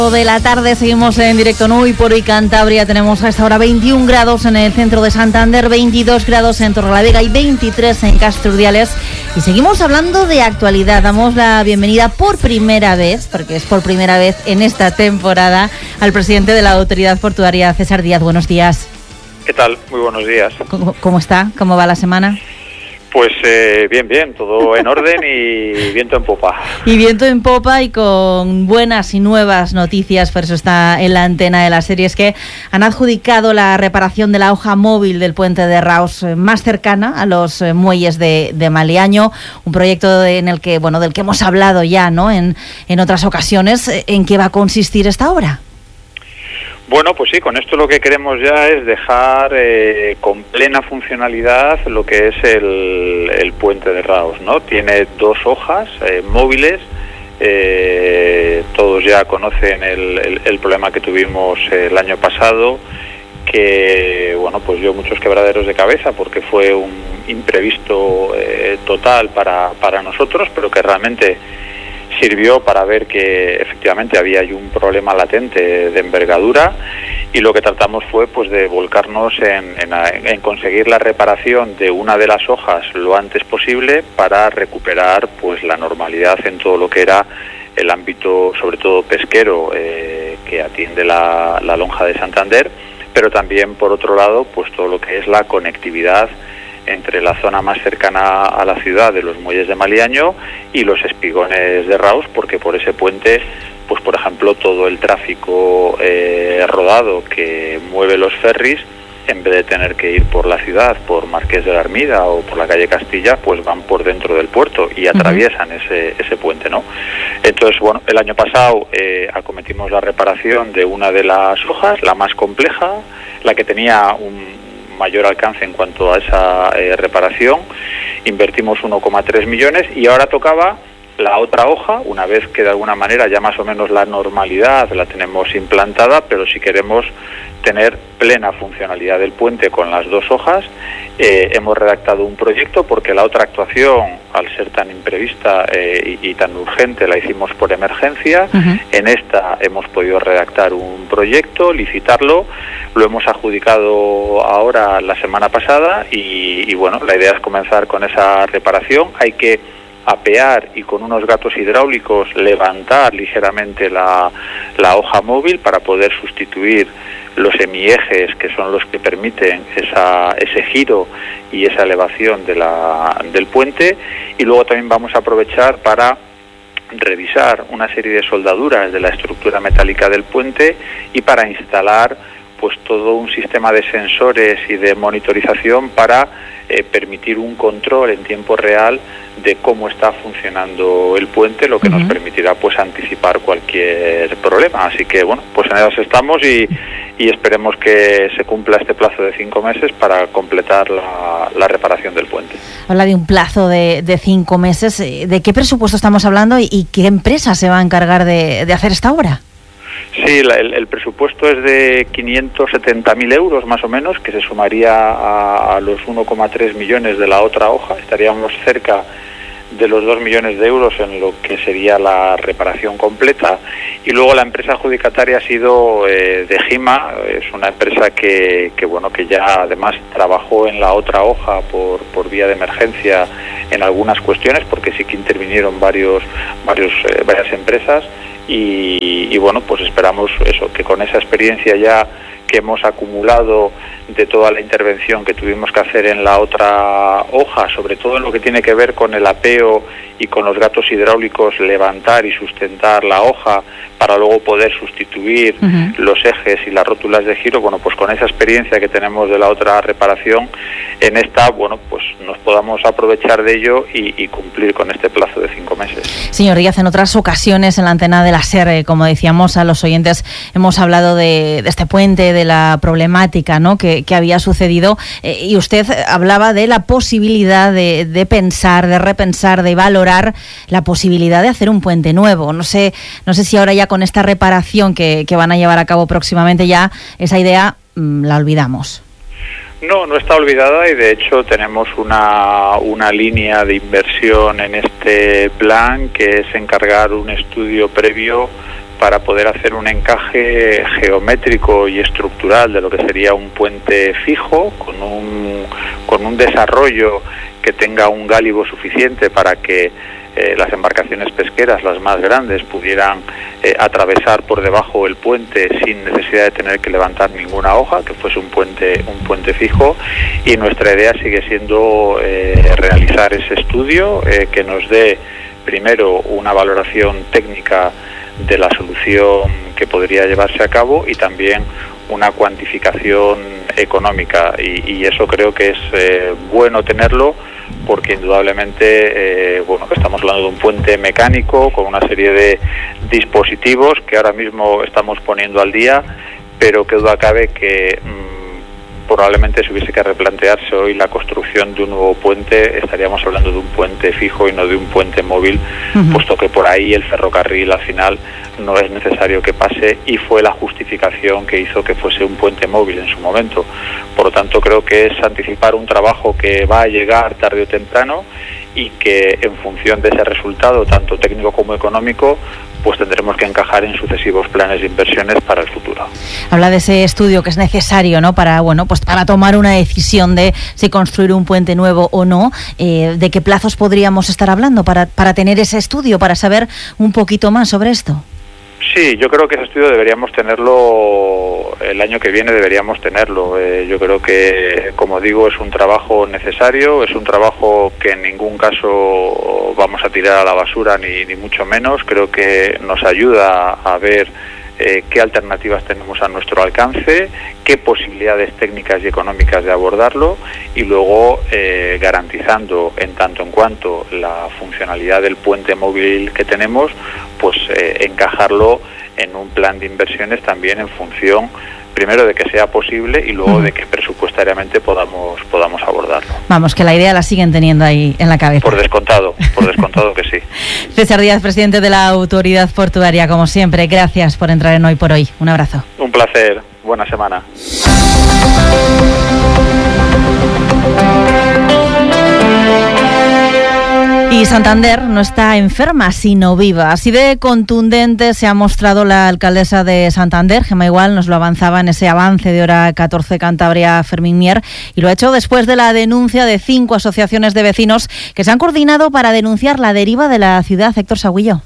De la tarde seguimos en directo en Hoy por Hoy Cantabria. Tenemos a esta hora 21 grados en el centro de Santander, 22 grados en Torrelavega y 23 en Castro Urdiales. Y seguimos hablando de actualidad. Damos la bienvenida por primera vez, porque es por primera vez en esta temporada, al presidente de la Autoridad Portuaria, César Díaz. Buenos días. ¿Qué tal? Muy buenos días. ¿Cómo está? ¿Cómo va la semana? Pues bien, todo en orden y viento en popa. Y viento en popa y con buenas y nuevas noticias, por eso está en la antena de la serie. Es que han adjudicado la reparación de la hoja móvil del puente de Raus más cercana a los muelles de Maliaño, un proyecto del que hemos hablado ya, ¿no? En otras ocasiones. ¿En qué va a consistir esta obra? Bueno, pues sí, con esto lo que queremos ya es dejar con plena funcionalidad lo que es el puente de Raus, ¿no? Tiene dos hojas móviles, todos ya conocen el problema que tuvimos el año pasado, que pues dio muchos quebraderos de cabeza porque fue un imprevisto total para nosotros, pero que realmente sirvió para ver que efectivamente había ahí un problema latente de envergadura, y lo que tratamos fue de volcarnos en conseguir la reparación de una de las hojas lo antes posible para recuperar la normalidad en todo lo que era el ámbito, sobre todo pesquero, que atiende la lonja de Santander, pero también por otro lado todo lo que es la conectividad entre la zona más cercana a la ciudad de los muelles de Maliaño y los espigones de Raus, porque por ese puente, por ejemplo, todo el tráfico rodado que mueve los ferries, en vez de tener que ir por la ciudad, por Marqués de la Ermida o por la calle Castilla, van por dentro del puerto y atraviesan ese puente, ¿no? Entonces, el año pasado acometimos la reparación de una de las hojas, la más compleja, la que tenía un mayor alcance en cuanto a esa reparación. Invertimos 1,3 millones y ahora tocaba la otra hoja, una vez que de alguna manera ya más o menos la normalidad la tenemos implantada, pero si queremos tener plena funcionalidad del puente con las dos hojas, hemos redactado un proyecto, porque la otra actuación, al ser tan imprevista y tan urgente, la hicimos por emergencia. En esta hemos podido redactar un proyecto, licitarlo, lo hemos adjudicado ahora la semana pasada y la idea es comenzar con esa reparación. Hay que apear y con unos gatos hidráulicos levantar ligeramente la hoja móvil para poder sustituir los semiejes, que son los que permiten ese giro y esa elevación del puente, y luego también vamos a aprovechar para revisar una serie de soldaduras de la estructura metálica del puente y para instalar todo un sistema de sensores y de monitorización para permitir un control en tiempo real de cómo está funcionando el puente, lo que nos permitirá anticipar cualquier problema. Así que en ellas estamos y esperemos que se cumpla este plazo de 5 meses para completar la reparación del puente. Habla de un plazo de 5 meses. ¿De qué presupuesto estamos hablando y qué empresa se va a encargar de hacer esta obra? Sí, el presupuesto es de 570.000 euros más o menos, que se sumaría a los 1,3 millones de la otra hoja. Estaríamos cerca de los 2 millones de euros en lo que sería la reparación completa. Y luego la empresa adjudicataria ha sido de Gima. Es una empresa que ya además trabajó en la otra hoja por vía de emergencia en algunas cuestiones, porque sí que intervinieron varias empresas. Y esperamos eso, que con esa experiencia ya que hemos acumulado de toda la intervención que tuvimos que hacer en la otra hoja, sobre todo en lo que tiene que ver con el apeo y con los gatos hidráulicos, levantar y sustentar la hoja para luego poder sustituir los ejes y las rótulas de giro, con esa experiencia que tenemos de la otra reparación, en esta, nos podamos aprovechar de ello y cumplir con este plazo de 5 meses. Señor Díaz, en otras ocasiones en la antena de la SER, como decíamos a los oyentes, hemos hablado de este puente, de la problemática, ¿no?, que había sucedido, y usted hablaba de la posibilidad de pensar, de repensar, de valorar la posibilidad de hacer un puente nuevo. No sé si ahora ya con esta reparación que van a llevar a cabo próximamente ya esa idea la olvidamos. No está olvidada, y de hecho tenemos una línea de inversión en este plan, que es encargar un estudio previo para poder hacer un encaje geométrico y estructural de lo que sería un puente fijo, con un desarrollo que tenga un gálibo suficiente para que las embarcaciones pesqueras, las más grandes, pudieran atravesar por debajo el puente sin necesidad de tener que levantar ninguna hoja, que fuese un puente fijo. Y nuestra idea sigue siendo realizar ese estudio que nos dé primero una valoración técnica de la solución que podría llevarse a cabo y también una cuantificación económica, y eso creo que es bueno tenerlo, porque indudablemente estamos hablando de un puente mecánico con una serie de dispositivos que ahora mismo estamos poniendo al día, pero que duda cabe que probablemente si hubiese que replantearse hoy la construcción de un nuevo puente, estaríamos hablando de un puente fijo y no de un puente móvil, puesto que por ahí el ferrocarril al final no es necesario que pase, y fue la justificación que hizo que fuese un puente móvil en su momento. Por lo tanto, creo que es anticipar un trabajo que va a llegar tarde o temprano, y que en función de ese resultado, tanto técnico como económico, pues tendremos que encajar en sucesivos planes de inversiones para el futuro. Habla de ese estudio que es necesario, ¿no?, para tomar una decisión de si construir un puente nuevo o no. ¿De qué plazos podríamos estar hablando para tener ese estudio, para saber un poquito más sobre esto? Sí, yo creo que ese estudio deberíamos tenerlo el año que viene, deberíamos tenerlo. Yo creo que, como digo, es un trabajo necesario, es un trabajo que en ningún caso vamos a tirar a la basura, ni mucho menos. Creo que nos ayuda a ver qué alternativas tenemos a nuestro alcance, qué posibilidades técnicas y económicas de abordarlo, y luego garantizando en tanto en cuanto la funcionalidad del puente móvil que tenemos, pues encajarlo en un plan de inversiones también en función, primero, de que sea posible y luego de que presupuestariamente podamos abordarlo. Vamos, que la idea la siguen teniendo ahí en la cabeza. Por descontado que sí. César Díaz, presidente de la Autoridad Portuaria, como siempre, gracias por entrar en Hoy por Hoy. Un abrazo. Un placer. Buena semana. Y Santander no está enferma, sino viva. Así de contundente se ha mostrado la alcaldesa de Santander, Gemma Igual, nos lo avanzaba en ese avance de Hora 14 Cantabria, Fermín Mier, y lo ha hecho después de la denuncia de 5 asociaciones de vecinos que se han coordinado para denunciar la deriva de la ciudad. Héctor Sagüillo.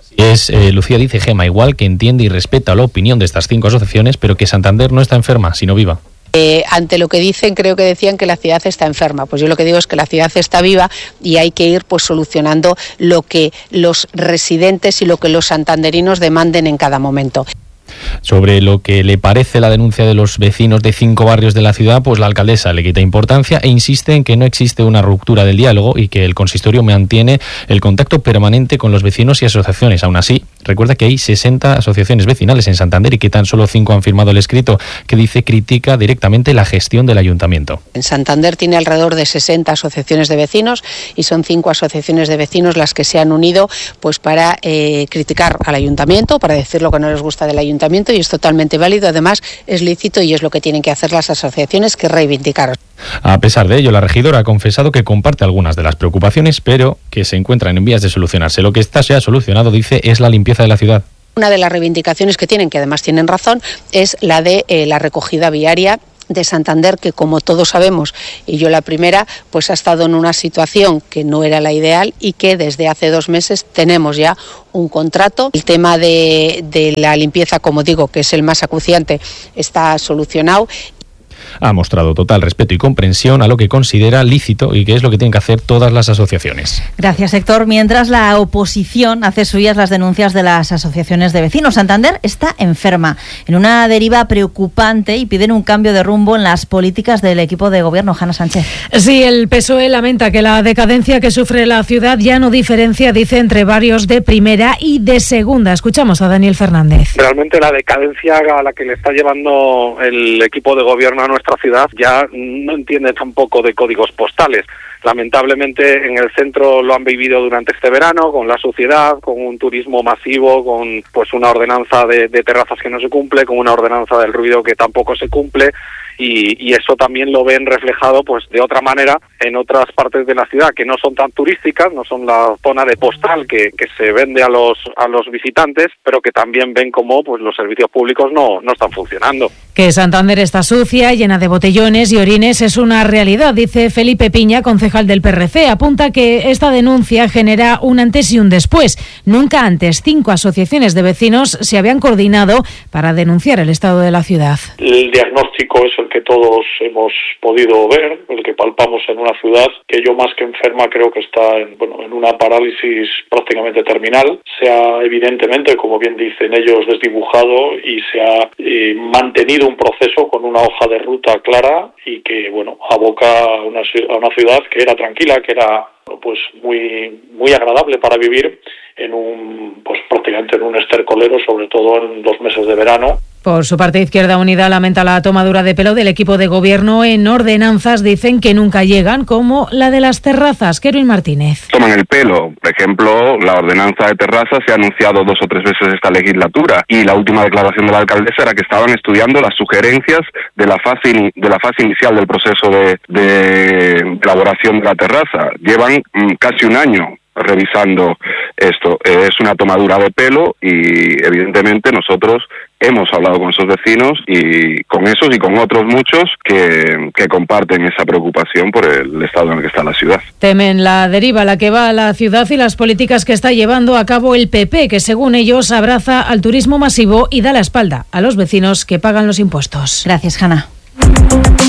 Lucía dice Gemma Igual que entiende y respeta la opinión de estas 5 asociaciones, pero que Santander no está enferma, sino viva. Ante lo que dicen, creo que decían que la ciudad está enferma. Pues yo lo que digo es que la ciudad está viva y hay que ir pues solucionando lo que los residentes y lo que los santanderinos demanden en cada momento. Sobre lo que le parece la denuncia de los vecinos de 5 barrios de la ciudad, pues la alcaldesa le quita importancia e insiste en que no existe una ruptura del diálogo y que el consistorio mantiene el contacto permanente con los vecinos y asociaciones. Aún así, recuerda que hay 60 asociaciones vecinales en Santander y que tan solo 5 han firmado el escrito que critica directamente la gestión del ayuntamiento. En Santander tiene alrededor de 60 asociaciones de vecinos y son 5 asociaciones de vecinos las que se han unido pues para criticar al ayuntamiento, para decir lo que no les gusta del ayuntamiento, y es totalmente válido, además es lícito y es lo que tienen que hacer las asociaciones, que reivindicar. A pesar de ello, la regidora ha confesado que comparte algunas de las preocupaciones, pero que se encuentran en vías de solucionarse. Lo que está ya solucionado, dice, es la limpieza de la ciudad. Una de las reivindicaciones que tienen, que además tienen razón, es la de la recogida viaria de Santander, que como todos sabemos, y yo la primera, pues ha estado en una situación que no era la ideal y que desde hace 2 meses tenemos ya un contrato. El tema de la limpieza, como digo, que es el más acuciante, está solucionado. Ha mostrado total respeto y comprensión a lo que considera lícito y que es lo que tienen que hacer todas las asociaciones. Gracias, Héctor. Mientras la oposición hace suyas las denuncias de las asociaciones de vecinos, Santander está enferma, en una deriva preocupante, y piden un cambio de rumbo en las políticas del equipo de gobierno. Hanna Sánchez. Sí, el PSOE lamenta que la decadencia que sufre la ciudad ya no diferencia, dice, entre barrios de primera y de segunda. Escuchamos a Daniel Fernández. Realmente la decadencia a la que le está llevando el equipo de gobierno a nuestra ciudad ya no entiende tampoco de códigos postales. Lamentablemente en el centro lo han vivido durante este verano, con la suciedad, con un turismo masivo, con pues una ordenanza de terrazas que no se cumple, con una ordenanza del ruido que tampoco se cumple, y eso también lo ven reflejado pues de otra manera en otras partes de la ciudad que no son tan turísticas, no son la zona de postal que se vende a los visitantes, pero que también ven cómo pues los servicios públicos no están funcionando. Que Santander está sucia, llena de botellones y orines es una realidad, dice Felipe Piña, concejal del PRC. Apunta que esta denuncia genera un antes y un después. Nunca antes 5 asociaciones de vecinos se habían coordinado para denunciar el estado de la ciudad. El diagnóstico es el que todos hemos podido ver, el que palpamos en una ciudad que yo más que enferma creo que está en una parálisis prácticamente terminal. Se ha evidentemente, como bien dicen ellos, desdibujado y se ha mantenido un proceso con una hoja de ruta clara y que aboca a una ciudad que era tranquila, que era pues muy agradable para vivir prácticamente en un estercolero, sobre todo en los meses de verano. Por su parte, Izquierda Unida lamenta la tomadura de pelo del equipo de gobierno en ordenanzas. Dicen que nunca llegan, como la de las terrazas. Kerwin Martínez. Toman el pelo. Por ejemplo, la ordenanza de terrazas se ha anunciado 2 o 3 veces esta legislatura y la última declaración de la alcaldesa era que estaban estudiando las sugerencias de la fase inicial del proceso de elaboración de la terraza. Llevan casi un año revisando esto. Es una tomadura de pelo y evidentemente nosotros hemos hablado con esos vecinos y con esos y con otros muchos que comparten esa preocupación por el estado en el que está la ciudad. Temen la deriva a la que va la ciudad y las políticas que está llevando a cabo el PP, que según ellos abraza al turismo masivo y da la espalda a los vecinos que pagan los impuestos. Gracias, Hanna.